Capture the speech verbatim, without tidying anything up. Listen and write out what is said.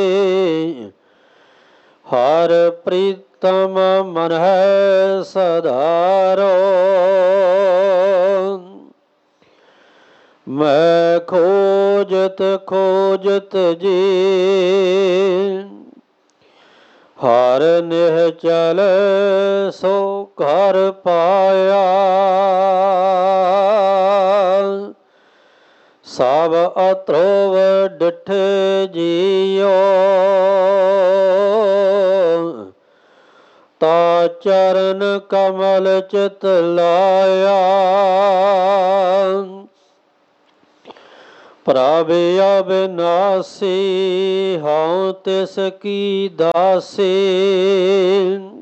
ਹਰ ਪ੍ਰੀਤਮ ਮਨ ਹੈ ਸਧਾਰੋ। ਮੈਂ ਖੋਜਤ ਖੋਜਤ ਜੀ ਹਰ ਨਿਹਚਲ ਸੋ ਘਰ ਪਾਇਆ। ਸਭ ਅਤਰੋਵ ਡਿਠੇ ਜੀਓ ਤਾ ਚਰਨ ਕਮਲ ਚਿਤ ਲਾਇਆ। ਪ੍ਰਭ ਅਬਿਨਾਸੀ ਹਉ ਤਿਸ ਕੀ ਦਾਸੀ